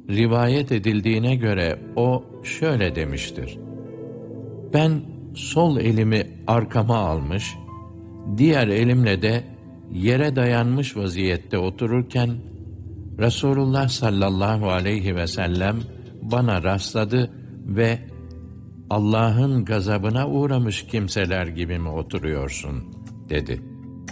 rivayet edildiğine göre o şöyle demiştir: Ben sol elimi arkama almış, diğer elimle de yere dayanmış vaziyette otururken, Resulullah sallallahu aleyhi ve sellem bana rastladı ve Allah'ın gazabına uğramış kimseler gibi mi oturuyorsun dedi.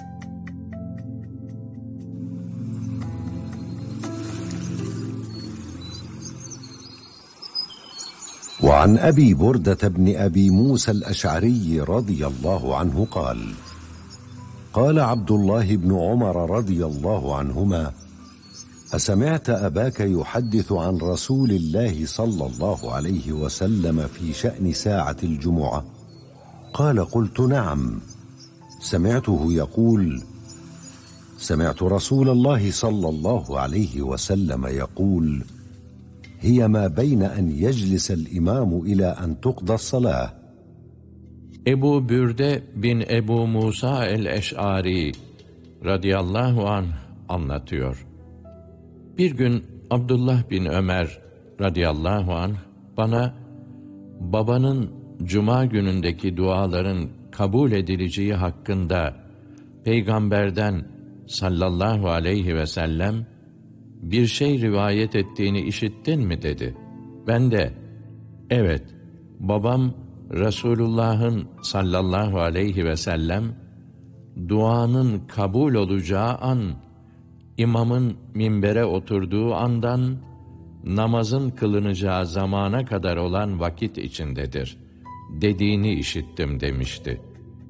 وعن أبي بردة بن أبي موسى الأشعري رضي الله عنه قال قال عبد الله بن عمر رضي الله عنهما أسمعت أباك يحدث عن رسول الله صلى الله عليه وسلم في شأن ساعة الجمعة؟ قال قلت نعم، سمعته يقول سمعت رسول الله صلى الله عليه وسلم يقول هي ما بين أن يجلس الإمام إلى أن تقضى الصلاة. Ebu Bürde bin Ebu Musa el-Eş'ari radıyallahu anh anlatıyor. Bir gün Abdullah bin Ömer radıyallahu anh bana babanın cuma günündeki duaların kabul edileceği hakkında Peygamberden sallallahu aleyhi ve sellem bir şey rivayet ettiğini işittin mi dedi. Ben de evet, babam Resulullah'ın sallallahu aleyhi ve sellem duanın kabul olacağı an, imamın minbere oturduğu andan namazın kılınacağı zamana kadar olan vakit içindedir dediğini işittim demişti.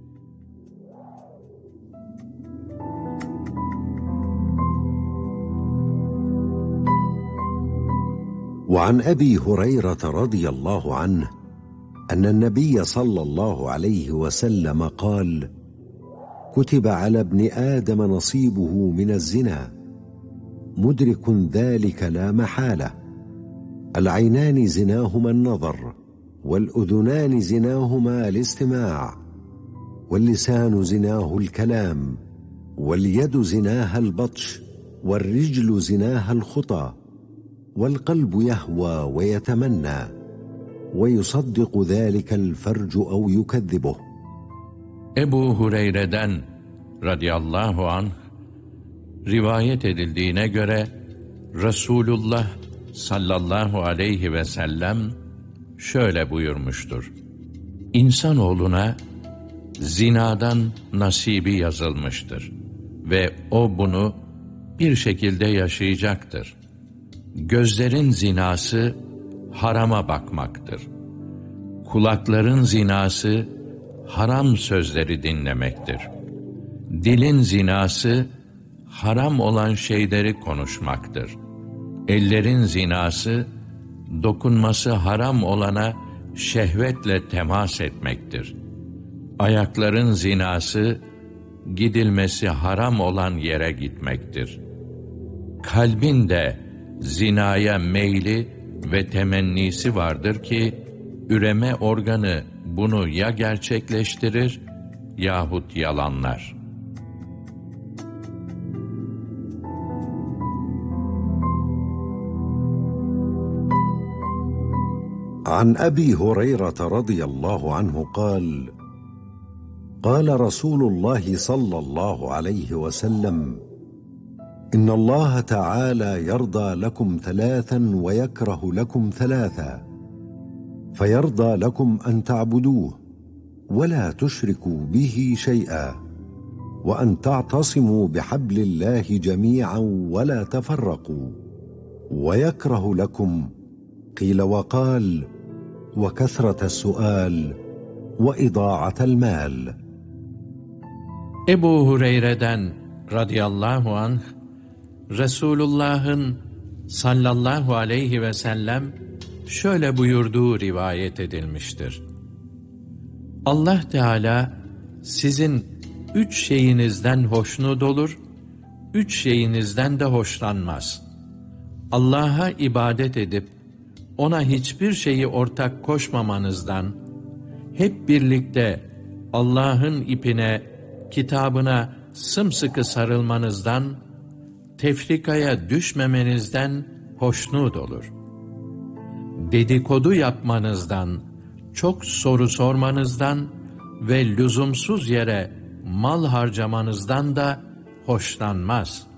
وعن أبي هريرة رضي الله عنه أن النبي صلى الله عليه وسلم قال كتب على ابن آدم نصيبه من الزنا مدرك ذلك لا محالة العينان زناهما النظر والأذنان زناهما الاستماع واللسان زناه الكلام واليد زناها البطش والرجل زناها الخطى والقلب يهوى ويتمنى ويصدق ذلك الفرج أو يكذبه. Ebu Hureyre'den radıyallahu anh rivayet edildiğine göre Resulullah sallallahu aleyhi ve sellem şöyle buyurmuştur: İnsanoğluna zinadan nasibi yazılmıştır ve o bunu bir şekilde yaşayacaktır. Gözlerin zinası harama bakmaktır. Kulakların zinası haram sözleri dinlemektir. Dilin zinası haram olan şeyleri konuşmaktır. Ellerin zinası dokunması haram olana şehvetle temas etmektir. Ayakların zinası gidilmesi haram olan yere gitmektir. Kalbin de zinaya meyli ve temennisi vardır ki, üreme organı bunu ya gerçekleştirir yahut yalanlar. عن أبي هريرة رضي الله عنه قال قال رسول الله صلى الله عليه وسلم إن الله تعالى يرضى لكم ثلاثا ويكره لكم ثلاثا فيرضى لكم أن تعبدوه ولا تشركوا به شيئا وأن تعتصموا بحبل الله جميعا ولا تفرقوا ويكره لكم قيل وقال وكثرة السؤال وإضاعة المال. Ebu Hureyre'den radıyallahu anh Resulullah'ın sallallahu aleyhi ve sellem şöyle buyurduğu rivayet edilmiştir: Allah Teala sizin 3 şeyinizden hoşnut olur, 3 şeyinizden de hoşlanmaz. Allah'a ibadet edip ona hiçbir şeyi ortak koşmamanızdan, hep birlikte Allah'ın ipine, kitabına sımsıkı sarılmanızdan, tefrikaya düşmemenizden hoşnut olur. dedikodu yapmanızdan, çok soru sormanızdan ve lüzumsuz yere mal harcamanızdan da hoşlanmaz.